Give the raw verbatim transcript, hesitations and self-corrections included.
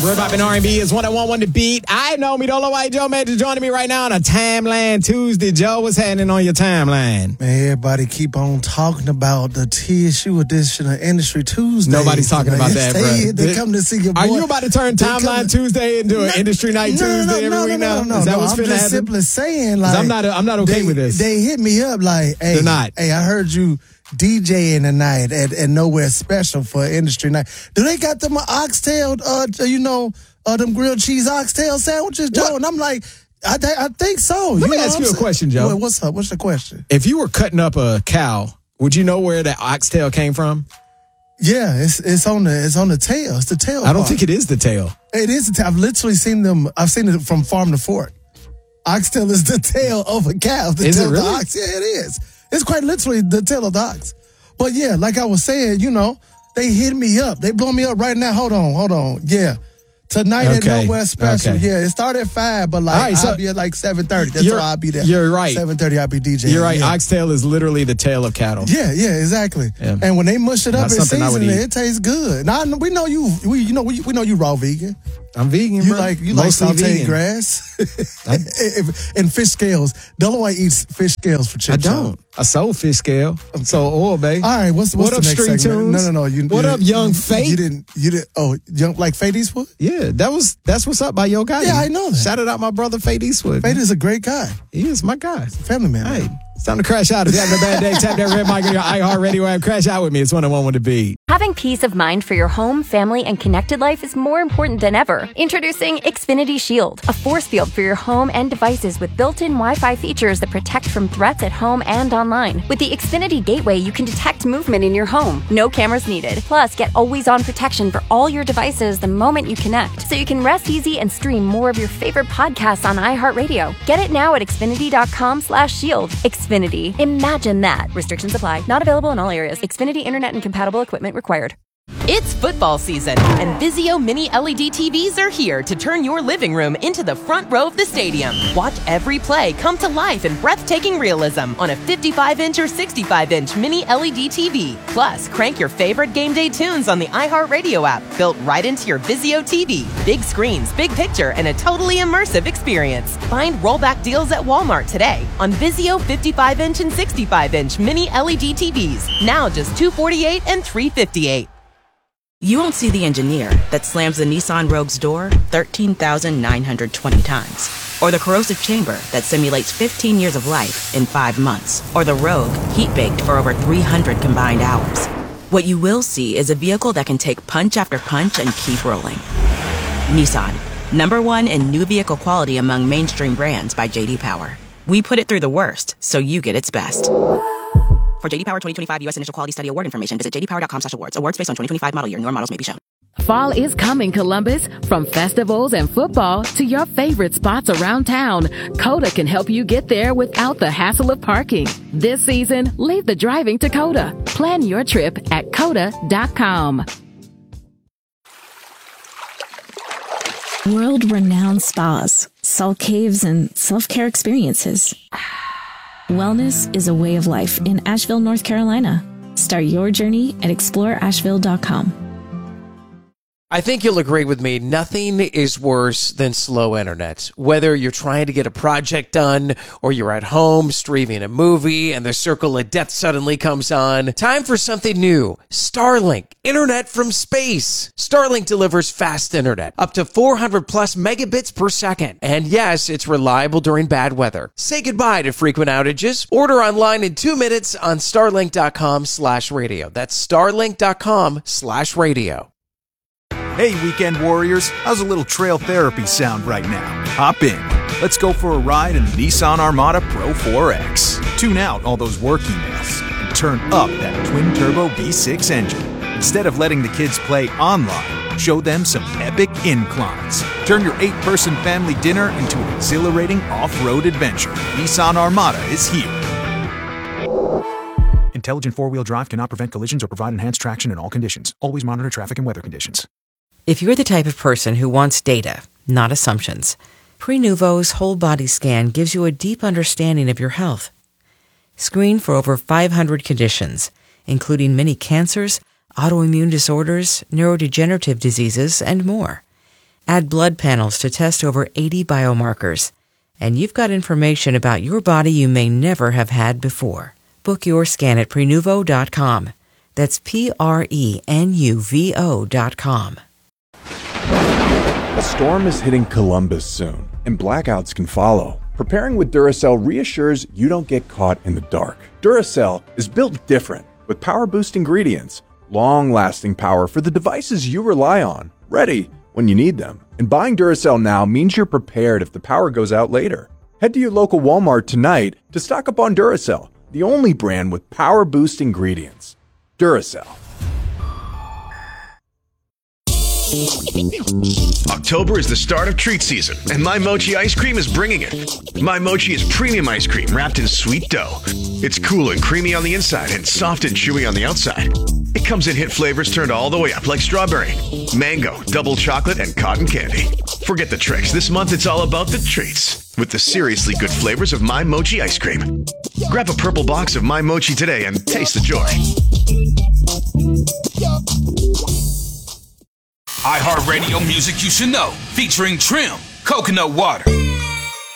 Rip Hop and R and B is one oh one one The Beat. I know me, Dolo White Joe Major joining me right now on a Timeline Tuesday. Joe, what's happening on your timeline? Man, everybody keep on talking about the T S U edition of Industry Tuesday. Nobody's talking about that, bro. They, they come to see your boy. Are you about to turn Timeline Tuesday into an Industry Night no, Tuesday no, every no, week no, now? No, no, is that no, what's I'm finna just happen? simply saying, like, I'm not, I'm not okay they, with this. They hit me up like, hey, They're not. Hey, I heard you DJing tonight at, at Nowhere Special for Industry Night. Do they got them oxtail, uh, you know, uh, them grilled cheese oxtail sandwiches, Joe? What? And I'm like, I, th- I think so. Let you me know ask what you I'm a question, Joe. Well, what's up? What's the question? If you were cutting up a cow, would you know where that oxtail came from? Yeah, it's it's on the it's on the tail. It's the tail. I don't part. think it is the tail. It is the tail. I've literally seen them. I've seen it from farm to fork. Oxtail is the tail of a cow. The Is tail it really? of the ox. Yeah, it is. It's quite literally the tail of the ox. But yeah, like I was saying, you know, they hit me up. They blow me up right now. Hold on, hold on. Yeah. Tonight Okay, at Nowhere Special. okay. Yeah, it started at five, but like All right, so I'll be at like seven thirty. That's you're- why I'll be there. you're right. seven thirty I'll be DJing. You're right. Yeah. Oxtail is literally the tail of cattle. Yeah, yeah, exactly. Yeah. And when they mush it Not up and something I would season it, eat. it tastes good. Now we know you. We you know we, we know you raw vegan. I'm vegan, You bro. like you Mostly like sauteed vegan. grass and, and fish scales. Delaware eats fish scales for I chips. don't. I sold fish scale. I sold oil, babe. All right, what's, what's What up, the next Street segment? Tunes? No, no, no. You, What you, up, Young you, Fate? You didn't. You didn't. Oh, young like Fate Eastwood. Yeah, that was that's what's up by Yo Gotti. Yeah, I know that. Shout it out, my brother Fate Eastwood. Fate is a great guy, He is my guy. family man. Hey, it's time to crash out. If you're having a bad day, tap that red mic on your iHeartRadio app. Crash out with me. It's one oh one with The Beat. Having peace of mind for your home, family, and connected life is more important than ever. Introducing Xfinity Shield, a force field for your home and devices with built-in Wi-Fi features that protect from threats at home and online. With the Xfinity Gateway, you can detect movement in your home. No cameras needed. Plus, get always-on protection for all your devices the moment you connect, so you can rest easy and stream more of your favorite podcasts on iHeartRadio. Get it now at Xfinity.com slash shield. Xfinity. Imagine that. Restrictions apply. Not available in all areas. Xfinity Internet and compatible equipment required. It's football season, and Vizio Mini L E D T Vs are here to turn your living room into the front row of the stadium. Watch every play come to life in breathtaking realism on a fifty-five inch or sixty-five inch Mini L E D T V. Plus, crank your favorite game day tunes on the iHeartRadio app, built right into your Vizio T V. Big screens, big picture, and a totally immersive experience. Find rollback deals at Walmart today on Vizio fifty-five inch and sixty-five inch Mini L E D T Vs. Now just two hundred forty-eight dollars and three hundred fifty-eight dollars. You won't see the engineer that slams the Nissan Rogue's door thirteen thousand nine hundred twenty times. Or the corrosive chamber that simulates fifteen years of life in five months. Or the Rogue heat-baked for over three hundred combined hours. What you will see is a vehicle that can take punch after punch and keep rolling. Nissan, number one in new vehicle quality among mainstream brands by J D Power. We put it through the worst, so you get its best. For J D Power twenty twenty-five U S Initial Quality Study Award information, visit j d power dot com slash awards. Awards based on twenty twenty-five model year. Newer models may be shown. Fall is coming, Columbus. From festivals and football to your favorite spots around town, Coda can help you get there without the hassle of parking. This season, leave the driving to Coda. Plan your trip at coda dot com. World-renowned spas, salt caves, and self-care experiences. Wellness is a way of life in Asheville, North Carolina. Start your journey at explore asheville dot com. I think you'll agree with me, nothing is worse than slow internet. Whether you're trying to get a project done or you're at home streaming a movie and the circle of death suddenly comes on, time for something new. Starlink, internet from space. Starlink delivers fast internet, up to four hundred plus megabits per second. And yes, it's reliable during bad weather. Say goodbye to frequent outages. Order online in two minutes on starlink dot com slash radio. That's starlink dot com slash radio. Hey, weekend warriors, how's a little trail therapy sound right now? Hop in. Let's go for a ride in the Nissan Armada Pro four X. Tune out all those work emails and turn up that twin-turbo V six engine. Instead of letting the kids play online, show them some epic inclines. Turn your eight-person family dinner into an exhilarating off-road adventure. Nissan Armada is here. Intelligent four-wheel drive cannot prevent collisions or provide enhanced traction in all conditions. Always monitor traffic and weather conditions. If you're the type of person who wants data, not assumptions, Prenuvo's whole body scan gives you a deep understanding of your health. Screen for over five hundred conditions, including many cancers, autoimmune disorders, neurodegenerative diseases, and more. Add blood panels to test over eighty biomarkers. And you've got information about your body you may never have had before. Book your scan at Prenuvo dot com. That's P R E N U V O dot com. A storm is hitting Columbus soon, and blackouts can follow. Preparing with Duracell reassures you don't get caught in the dark. Duracell is built different, with power-boost ingredients, long-lasting power for the devices you rely on, ready when you need them. And buying Duracell now means you're prepared if the power goes out later. Head to your local Walmart tonight to stock up on Duracell, the only brand with power-boost ingredients. Duracell. October is the start of treat season, and My Mochi ice cream is bringing it. My Mochi is premium ice cream wrapped in sweet dough. It's cool and creamy on the inside and soft and chewy on the outside. It comes in hit flavors turned all the way up like strawberry, mango, double chocolate, and cotton candy. Forget the tricks. This month it's all about the treats with the seriously good flavors of My Mochi ice cream. Grab a purple box of My Mochi today and taste the joy. iHeartRadio Music You Should Know, featuring Trim, Coconut Water.